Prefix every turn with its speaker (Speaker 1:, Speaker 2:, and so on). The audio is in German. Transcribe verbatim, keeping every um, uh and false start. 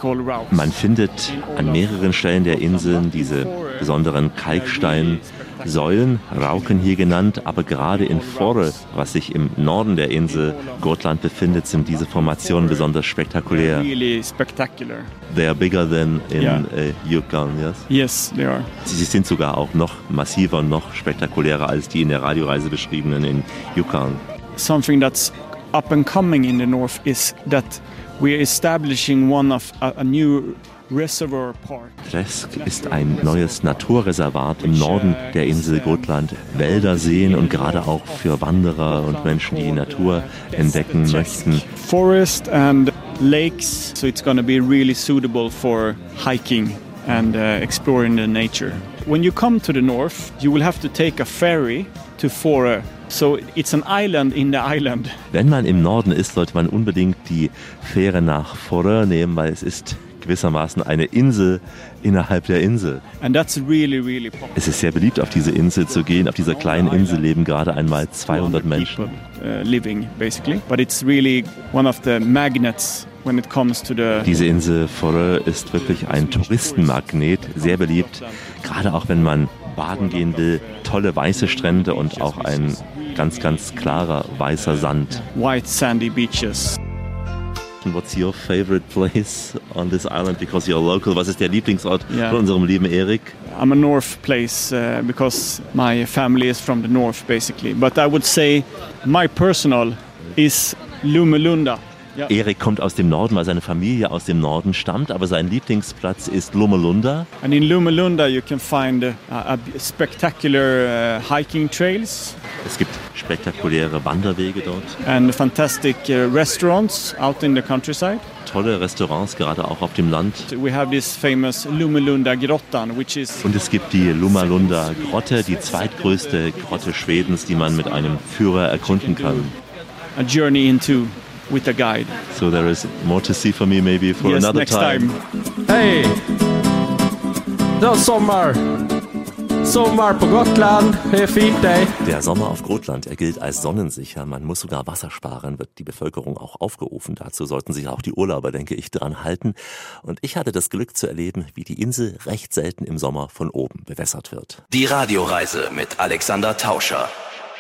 Speaker 1: Man findet an mehreren Stellen der Inseln diese besonderen Kalksteinsäulen, Rauken hier genannt, aber gerade in Fårö, was sich im Norden der Insel Gotland befindet, sind diese Formationen besonders spektakulär. They are bigger than in yeah. uh, Yukon, yes?
Speaker 2: Yes, they are.
Speaker 1: Sie sind sogar auch noch massiver und noch spektakulärer als die in der Radioreise beschriebenen in Yukon.
Speaker 2: Something that's up and coming in the north is that we're establishing one of a, a new reservoir park.
Speaker 1: Träsk ist ein neues Naturreservat im Norden der Insel Gotland. Wälder, Seen und gerade auch für Wanderer und Menschen, die die Natur entdecken möchten.
Speaker 2: Forest and lakes, so it's going to be really suitable for hiking and uh, exploring the nature. When you come to the north, you will have to take a ferry to Fårö. So it's an island in the island.
Speaker 1: Wenn man im Norden ist, sollte man unbedingt die Fähre nach Fårö nehmen, weil es ist gewissermaßen eine Insel innerhalb der Insel.
Speaker 2: And that's really, really popular.
Speaker 1: Es ist sehr beliebt, auf diese Insel zu gehen. Auf dieser kleinen Insel leben gerade einmal zweihundert Menschen.
Speaker 2: Uh, living basically, but it's really one of the magnets when it comes to the.
Speaker 1: Diese Insel Fårö ist wirklich ein Touristenmagnet, sehr beliebt, gerade auch wenn man baden gehen will. Tolle weiße Strände und auch ein ganz, ganz klarer weißer Sand.
Speaker 2: White sandy beaches.
Speaker 1: What's your favorite place on this island? Because you're local. Was ist der Lieblingsort
Speaker 2: yeah.
Speaker 1: von unserem lieben Erik?
Speaker 2: I'm a north place uh, because my family is from the north basically. But I would say my personal is Lumelunda.
Speaker 1: Ja. Erik kommt aus dem Norden, weil seine Familie aus dem Norden stammt, aber sein Lieblingsplatz ist Lumelunda.
Speaker 2: And in Lumelunda you can find uh, a spectacular uh, hiking trails.
Speaker 1: Es gibt spektakuläre Wanderwege dort.
Speaker 2: And fantastic uh, restaurants out in the countryside.
Speaker 1: Tolle Restaurants, gerade auch auf dem Land.
Speaker 2: We have this famous Lumelunda Grottan, which is
Speaker 1: Und es gibt die Lumelunda Grotte, die zweitgrößte Grotte Schwedens, die man mit einem Führer erkunden kann.
Speaker 2: A journey into with a guide.
Speaker 1: So there is more to see for me maybe for
Speaker 2: yes,
Speaker 1: another
Speaker 2: next
Speaker 1: time.
Speaker 2: time.
Speaker 3: Hej! Det är sommar. Sommar på Gotland. Det är fint day.
Speaker 1: Der Sommer auf Gotland, er gilt als sonnensicher. Man muss sogar Wasser sparen, wird die Bevölkerung auch aufgerufen. Dazu sollten sich auch die Urlauber, denke ich, dran halten. Und ich hatte das Glück zu erleben, wie die Insel recht selten im Sommer von oben bewässert wird.
Speaker 4: Die Radioreise mit Alexander Tauscher.